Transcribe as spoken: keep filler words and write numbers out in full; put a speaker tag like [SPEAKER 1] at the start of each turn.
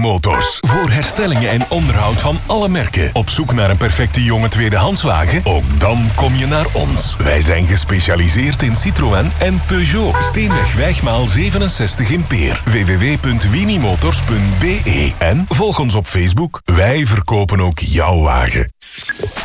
[SPEAKER 1] Motors. Voor herstellingen en onderhoud van alle merken. Op zoek naar een perfecte jonge tweedehandswagen? Ook dan kom je naar ons. Wij zijn gespecialiseerd in Citroën en Peugeot. Steenweg Wijgmaal zevenenzestig in Peer. w w w punt winimotors punt b e. En volg ons op Facebook. Wij verkopen ook jouw wagen.